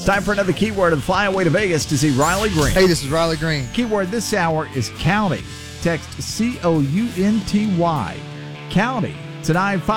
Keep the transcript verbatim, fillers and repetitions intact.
It's time for another keyword and fly away to Vegas to see Riley Green. Hey, this is Riley Green. Keyword this hour is county. Text C O U N T Y. County to nine five.